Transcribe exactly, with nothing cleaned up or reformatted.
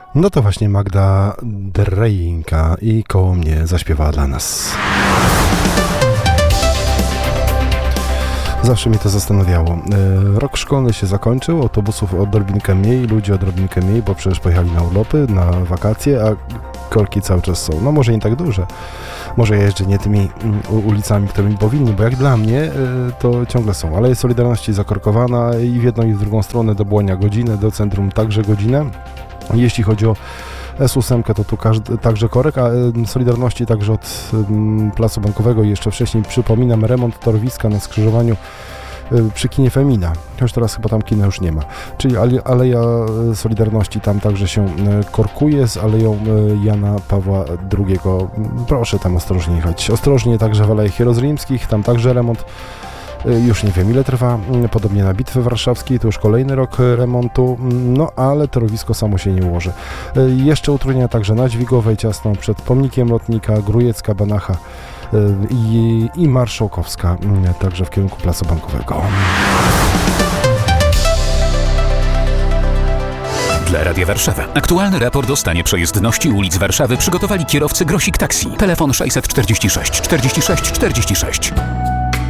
No to właśnie Magda Drejinka i Koło mnie zaśpiewała dla nas. Zawsze mnie to zastanawiało. Rok szkolny się zakończył, autobusów odrobinkę mniej, ludzi odrobinkę mniej, bo przecież pojechali na urlopy, na wakacje, a korki cały czas są. No może nie tak duże. Może jeżdżę nie tymi ulicami, którymi powinni, bo jak dla mnie to ciągle są. Ale jest Solidarności zakorkowana i w jedną i w drugą stronę do Błonia godzinę, do centrum także godzinę. Jeśli chodzi o S osiem, to tu każdy, także korek, a Solidarności także od um, Placu Bankowego i jeszcze wcześniej przypominam remont torowiska na skrzyżowaniu y, przy kinie Femina, choć teraz chyba tam kina już nie ma, czyli ale, Aleja Solidarności tam także się y, korkuje z Aleją y, Jana Pawła drugiego. Proszę tam ostrożnie jechać. Ostrożnie także w Alejach Jerozolimskich, tam także remont. Już nie wiem ile trwa, podobnie na Bitwy Warszawskiej, to już kolejny rok remontu, no ale torowisko samo się nie ułoży. Jeszcze utrudnienia także na Dźwigowej, ciasno przed pomnikiem lotnika, Grujecka, Banacha i, i Marszałkowska, także w kierunku Placu Bankowego. Dla Radia Warszawa. Aktualny raport o stanie przejezdności ulic Warszawy przygotowali kierowcy Grosik Taxi. Telefon sześćset czterdzieści sześć czterdzieści sześć czterdzieści sześć.